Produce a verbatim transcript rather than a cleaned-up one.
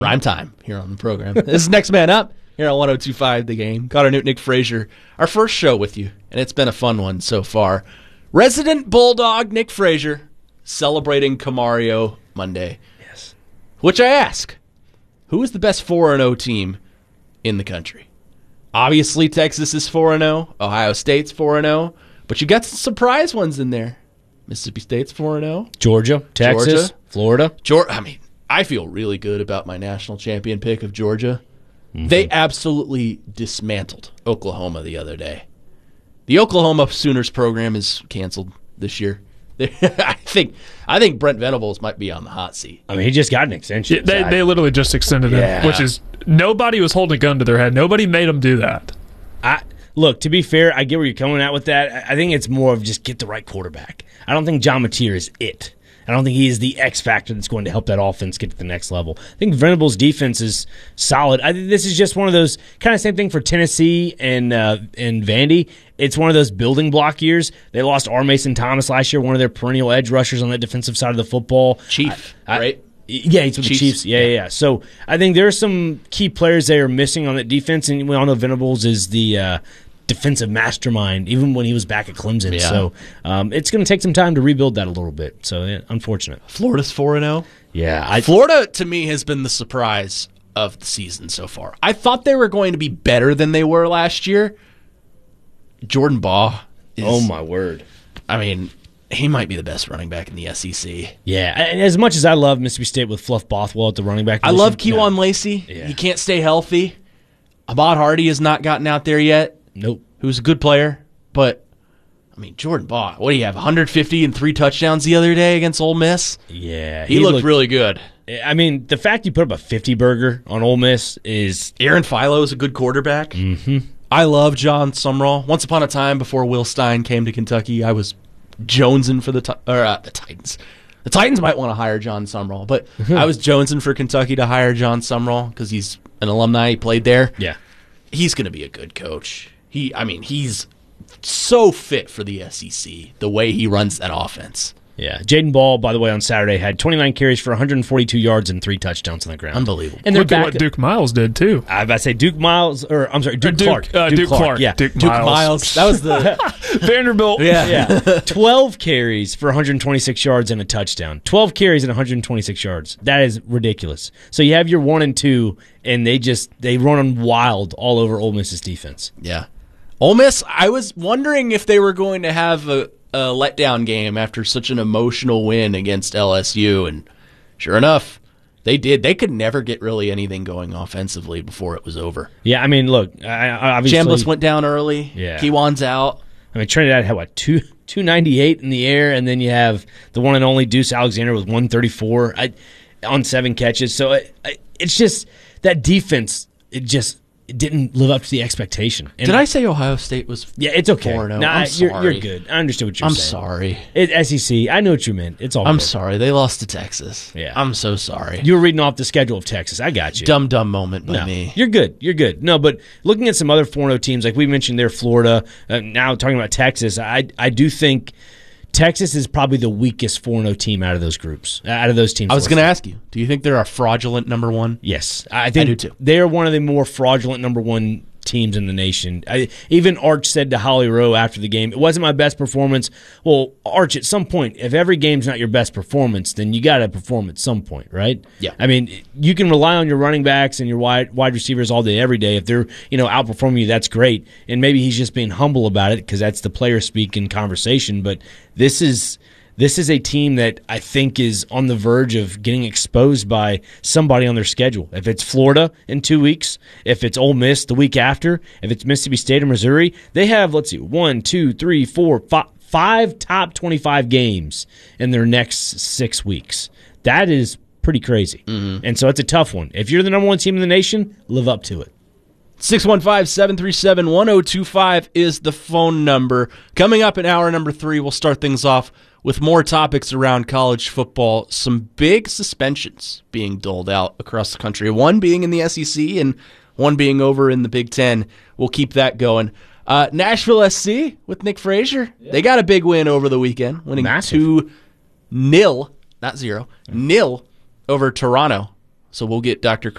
Prime time here on the program. This is Next Man Up here on one oh two point five The Game. Connor Newton, Nick Frazier, our first show with you, and it's been a fun one so far. Resident Bulldog Nick Frazier celebrating Camario Monday. Yes. Which I ask, who is the best four and oh team in the country? Obviously, Texas is four and oh. Ohio State's four and oh. But you got some surprise ones in there. Mississippi State's four and oh. Georgia, Texas, Georgia. Florida. Georgia. I mean, I feel really good about my national champion pick of Georgia. Mm-hmm. They absolutely dismantled Oklahoma the other day. The Oklahoma Sooners program is canceled this year. I think I think Brent Venables might be on the hot seat. I mean, he just got an extension. Yeah, they, they literally just extended Yeah. him, which is nobody was holding a gun to their head. Nobody made them do that. I Look, to be fair, I get where you're coming at with that. I think it's more of just get the right quarterback. I don't think John Mateer is it. I don't think he is the X factor that's going to help that offense get to the next level. I think Venables' defense is solid. I think this is just one of those kind of same thing for Tennessee and uh, and Vandy. It's one of those building block years. They lost R. Mason Thomas last year, one of their perennial edge rushers on that defensive side of the football. Chief, I, I, right? Yeah, he's with Chiefs. the Chiefs. Yeah, yeah, yeah. So I think there are some key players they are missing on that defense, and we all know Venables is the uh, defensive mastermind, even when he was back at Clemson. Yeah. So um, it's going to take some time to rebuild that a little bit. So yeah, unfortunate. Florida's four and oh. Yeah, I, Florida, to me, has been the surprise of the season so far. I thought they were going to be better than they were last year. Jordan Baugh is, oh my word. I mean, he might be the best running back in the S E C. Yeah, and as much as I love Mississippi State with Fluff Bothwell at the running back I position, love Keewan no. Lacey. Yeah. He can't stay healthy. Ahmad Hardy has not gotten out there yet. Nope. Who's a good player, but I mean, Jordan Baugh, what do you have, one hundred fifty and three touchdowns the other day against Ole Miss? Yeah. He, looked, looked really good. I mean, the fact you put up a fifty burger on Ole Miss is... Aaron Philo is a good quarterback. Mm-hmm. I love John Sumrall. Once upon a time, before Will Stein came to Kentucky, I was jonesing for the ti- or, uh, the Titans. The Titans might want to hire John Sumrall, but I was jonesing for Kentucky to hire John Sumrall because he's an alumni. He played there. Yeah. He's going to be a good coach. He, I mean, he's so fit for the S E C, the way he runs that offense. Yeah. Jaden Ball, by the way, on Saturday had twenty-nine carries for one hundred forty-two yards and three touchdowns on the ground. Unbelievable. And they're Look at back what Duke Miles did, too. I was about to say Duke Miles, or I'm sorry, Duke, Duke, Clark. uh, Duke Clark. Yeah. Duke, Duke Miles. Miles. That was the Vanderbilt. yeah. Yeah. twelve carries for one hundred twenty-six yards and a touchdown. twelve carries and one hundred twenty-six yards. That is ridiculous. So you have your one and two, and they just they run on wild all over Ole Miss's defense. Yeah. Ole Miss, I was wondering if they were going to have a, a letdown game after such an emotional win against L S U, and sure enough, they did. They could never get really anything going offensively before it was over. Yeah, I mean, look, I, I obviously Chambliss went down early. Yeah. Keewan's out. I mean, Trinidad had what two two ninety eight in the air, and then you have the one and only Deuce Alexander with one thirty four on seven catches. So it, it's just that defense. It just it didn't live up to the expectation. And Did I say Ohio State was? Yeah, it's okay. four and oh? Nah, I'm you're, sorry. you're good. I understood what you're I'm saying. sorry. It, S E C. I know what you meant. It's all. I'm good. sorry. They lost to Texas. Yeah. I'm so sorry. You were reading off the schedule of Texas. I got you. Dumb, dumb moment by No, me. You're good. You're good. No, but looking at some other four and oh teams, like we mentioned there, Florida, uh, now talking about Texas, I I do think Texas is probably the weakest four and oh team out of those groups, out of those teams. I was going to ask you, do you think they're a fraudulent number one? Yes. I think do too. They're one of the more fraudulent number one teams in the nation. I, even Arch said to Holly Rowe after the game, it wasn't my best performance. Well, Arch, at some point, if every game's not your best performance, then you got to perform at some point, right? Yeah. I mean, you can rely on your running backs and your wide wide receivers all day, every day. If they're, you know, outperforming you, that's great. And maybe he's just being humble about it because that's the player speak in conversation. But this is This is a team that I think is on the verge of getting exposed by somebody on their schedule. If it's Florida in two weeks, if it's Ole Miss the week after, if it's Mississippi State or Missouri, they have, let's see, one, two, three, four, five, five top twenty-five games in their next six weeks. That is pretty crazy. Mm-hmm. And so it's a tough one. If you're the number one team in the nation, live up to it. six one five, seven three seven, one oh two five is the phone number. Coming up in hour number three, we'll start things off with more topics around college football. Some big suspensions being doled out across the country. One being in the S E C and one being over in the Big Ten. We'll keep that going. Uh, Nashville S C with Nick Frazier. Yeah. They got a big win over the weekend, winning Massive. two nil, not zero, nil over Toronto. So we'll get Doctor